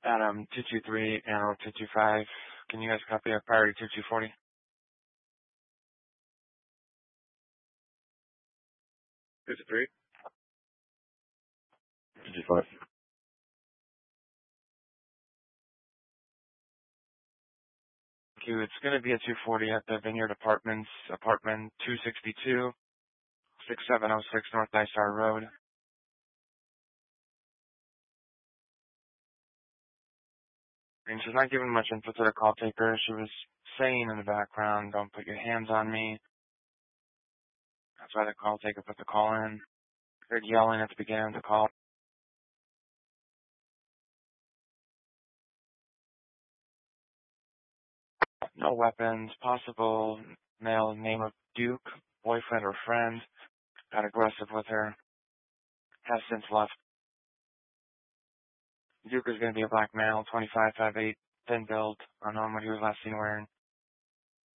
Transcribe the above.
Adam 223, Animal 225. Can you guys copy a priority 2240? 53. 55. Thank you. It's going to be at 240 at the Vineyard Apartments, apartment 262, 6706 North Nystar Road. And she's not giving much input to the call taker. She was saying in the background, "Don't put your hands on me." That's why the call taker put the call in. Heard yelling at the beginning of the call. No weapons. Possible male name of Duke, boyfriend or friend. Got aggressive with her. Has since left. Duke is going to be a black male, 25, 5'8", thin build. Unknown what he was last seen wearing.